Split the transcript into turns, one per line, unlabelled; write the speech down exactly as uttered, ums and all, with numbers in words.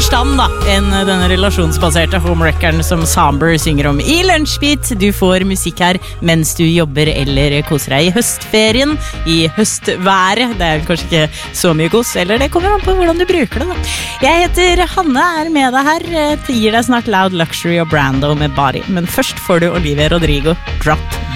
forstand da, enn denne relasjonsbaserte homewreckeren som Samber synger om i Lunsjbit. Du får musikk her mens du jobber eller koser deg i høstferien, i høstværet. Det er kanskje ikke så mye kos, eller det kommer an på hvordan du bruker det da. Jeg heter Hanne, er med deg her. Jeg gir deg snart Loud Luxury og Brando med Body, men først får du Olivia Rodrigo, Drop